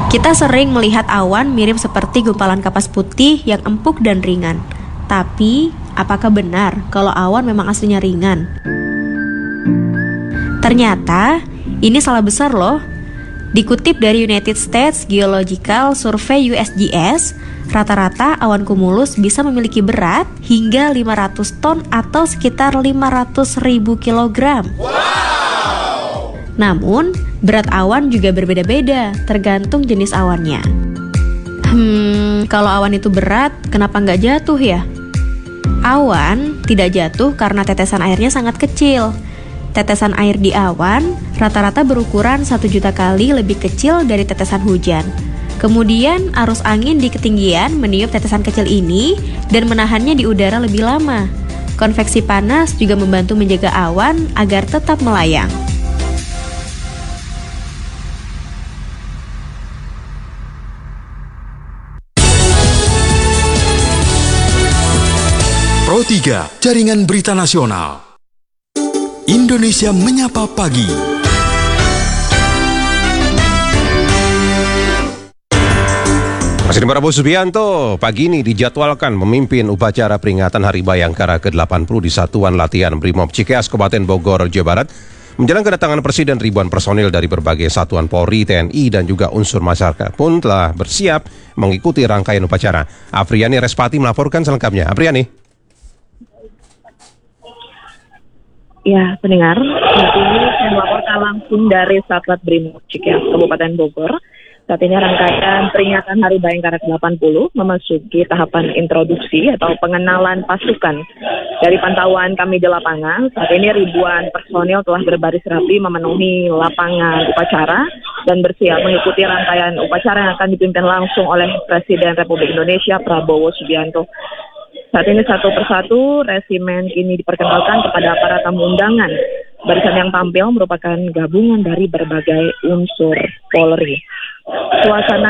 Kita sering melihat awan mirip seperti gumpalan kapas putih yang empuk dan ringan. Tapi, apakah benar kalau awan memang aslinya ringan? Ternyata, ini salah besar loh. Dikutip dari United States Geological Survey USGS, rata-rata awan cumulus bisa memiliki berat hingga 500 ton atau sekitar 500.000 kilogram. Namun, berat awan juga berbeda-beda, tergantung jenis awannya. Kalau awan itu berat, kenapa nggak jatuh ya? Awan tidak jatuh karena tetesan airnya sangat kecil. Tetesan air di awan rata-rata berukuran 1 juta kali lebih kecil dari tetesan hujan. Kemudian, arus angin di ketinggian meniup tetesan kecil ini dan menahannya di udara lebih lama. Konveksi panas juga membantu menjaga awan agar tetap melayang. Pro 3, Jaringan Berita Nasional. Indonesia Menyapa Pagi. Presiden Prabowo Subianto pagi ini dijadwalkan memimpin upacara peringatan Hari Bayangkara ke-80 di Satuan Latihan Brimob Cikeas, Kabupaten Bogor, Jawa Barat. Menjelang kedatangan Presiden, ribuan personil dari berbagai satuan Polri, TNI, dan juga unsur masyarakat pun telah bersiap mengikuti rangkaian upacara. Afriani Respati melaporkan selengkapnya. Afriani. Ya, pendengar, saat ini saya melaporkan langsung dari Satlat Brimob Cikeas, Kabupaten Bogor. Saat ini rangkaian peringatan Hari Bayangkara ke-80 memasuki tahapan introduksi atau pengenalan pasukan. Dari pantauan kami di lapangan, saat ini ribuan personil telah berbaris rapi memenuhi lapangan upacara dan bersiap mengikuti rangkaian upacara yang akan dipimpin langsung oleh Presiden Republik Indonesia Prabowo Subianto. Saat ini satu persatu resimen kini diperkenalkan kepada para tamu undangan. Barisan yang tampil merupakan gabungan dari berbagai unsur Polri. Suasana